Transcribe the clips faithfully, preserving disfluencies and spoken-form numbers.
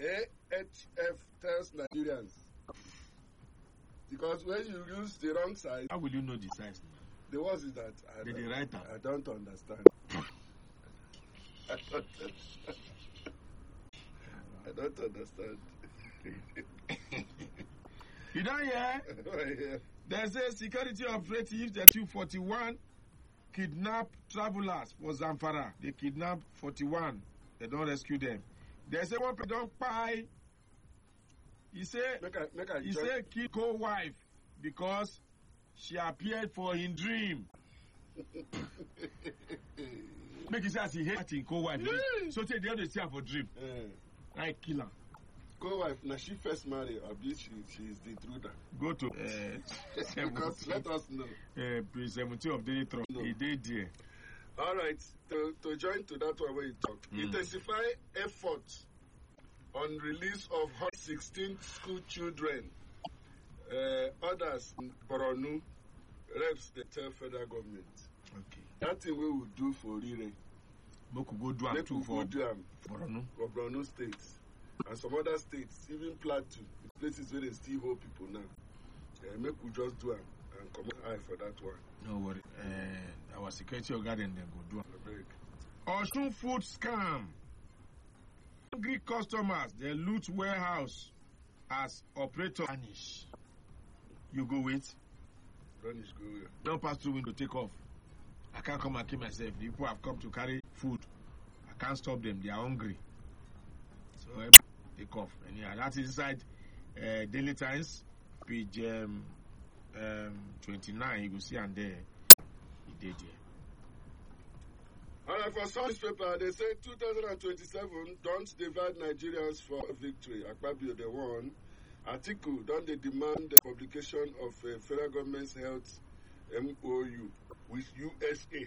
A H F tells Nigerians. Because when you use the wrong size, how will you know the size? The worst is that I, Did don't, they write I don't understand. I don't understand. I don't understand. You don't hear? There's a security operative, the two forty-one, kidnap travelers for Zamfara. They kidnap forty-one. They don't rescue them. There's a one don't buy. He say, make I, make I he say, kill co-wife because she appeared for his dream. Make it say as he hate his co-wife. So take the other see her for dream. Uh, I kill her. Co-wife, now she first married, or she, she is the intruder. Go to uh, because let us know. Uh, page seventeen of Daily Trust. No. He did there. All right, to, to join to that one where you talk. Mm. Intensify efforts on release of hot sixteen school children. Uh, others in Borno reps the tell federal government. Okay. That thing we will do for Rire. We could go do am too for Borno. For Borno states. And some other states, even Plateau, places where they still hold people now. Uh, make we just do them and come eye for that one. No worry. Uh, our security garden then go do am. Osun food scam. Hungry customers, they loot warehouse as operator vanish. You go wait. Vanish go where? Don't pass through window, take off. I can't come and kill myself. The people have come to carry food. I can't stop them. They are hungry. So take off. And yeah, that's inside uh, Daily Times, page um, um, twenty-nine. You will see and there he did here. All right, for some newspaper, they say two thousand twenty-seven, don't divide Nigerians for victory. Akpabio, the one. Article, don't they demand the publication of uh, federal government's health M O U with U S A.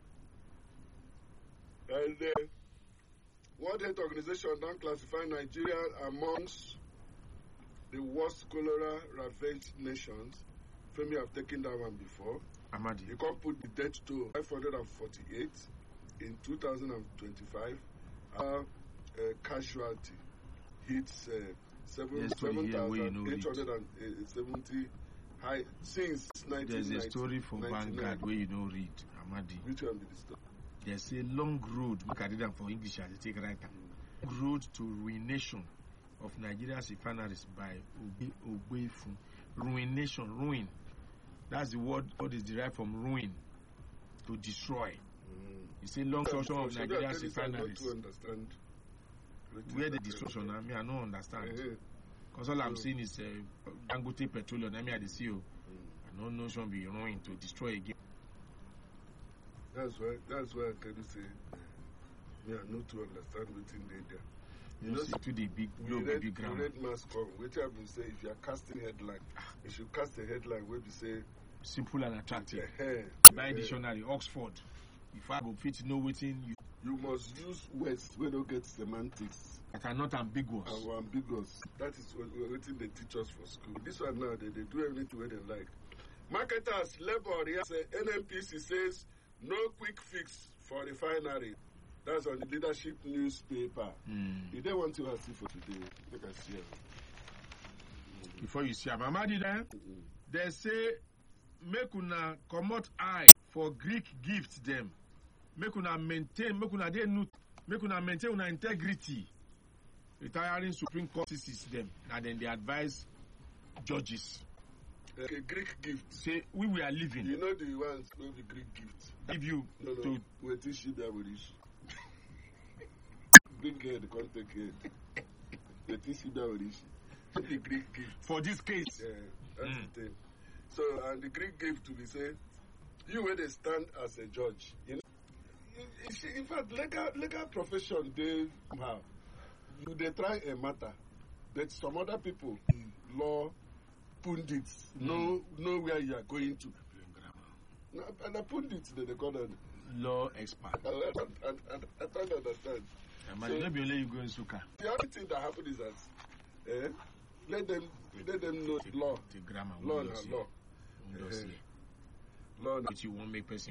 And uh, World Health Organization don't classify Nigeria amongst the worst cholera ravaged nations. Femi have taken that one before. Amadi. You can't put the death to five hundred forty-eight in two thousand twenty-five. Our uh, casualty hits uh, seven thousand eight hundred seventy high since nineteen ninety. There's a story from Vanguard where you don't read, Amadi. Which one be the story? There's a long road, look at it for English as you take right now. Long road to ruination of Nigeria's refineries by Ogbeifun. Ruination, ruin. That's the word what is derived from ruin, to destroy. Mm. It's a long structure of Nigeria's refineries. To understand where the destruction, I mean, I don't understand. Because all I'm saying is uh, Dangote Petroleum, I mean, at the C E O. Mm. I don't know should be ruined to destroy again. That's why, that's why I can say, we are not to understand within the area. You know, to the big, we low, read, big we read mass com. Which I will say, if you are casting headline, you should cast a headline where you say, simple and attractive. Uh, By uh, dictionary, Oxford. If I go fit know within you, you must use words where don't get semantics that are not ambiguous. And ambiguous. That is what they teach us for school. This one now, they, they do everything where they like. Marketers, labor, yes, N M P C says no quick fix for refinery. That's on the leadership newspaper. Mm. If they want to see for today, make us see. Mm. Before you see, Amadi there, mm-hmm. They say, make una comot eye for Greek gifts them. Make una maintain, make una they not, make una maintain una integrity. Retiring Supreme Court sees them, and then they advise judges. A okay, Greek gift. Say we we are living. You know the ones with the Greek gift. Give you no, no. to wait till she be with issue. Bring head, contact head. Wait till she be with issue. The Greek gift for this case. Yeah, that's mm. the thing. So and the Greek gift to be say, you where they stand as a judge. You know, in fact, legal legal profession they have. You they try a matter, but some other people, law pundits, mm. know know where you are going to. No, and the pundits they, they call them law expert. I, I, I, I, I don't understand. Yeah, so, maybe only you go in Suka. The only thing that happens is that eh, let them let them know the, law, the grammar, law and law. Uh, law that you won't make person